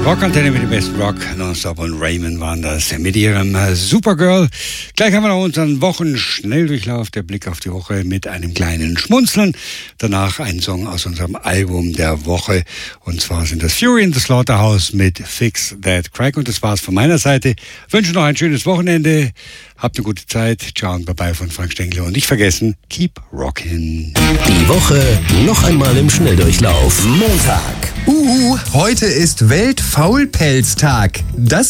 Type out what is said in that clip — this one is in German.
Rockantenne mit dem besten Rock, Nonstop und Raymond waren das mit ihrem Supergirl. Gleich haben wir noch unseren Wochenschnelldurchlauf, der Blick auf die Woche mit einem kleinen Schmunzeln. Danach ein Song aus unserem Album der Woche. Und zwar sind das Fury in the Slaughterhouse mit Fix That Crack. Und das war's von meiner Seite. Ich wünsche noch ein schönes Wochenende. Habt eine gute Zeit. Ciao und Bye-bye von Frank Stengler. Und nicht vergessen, keep rockin'. Die Woche noch einmal im Schnelldurchlauf. Montag. Heute ist Weltfaulpelztag. Das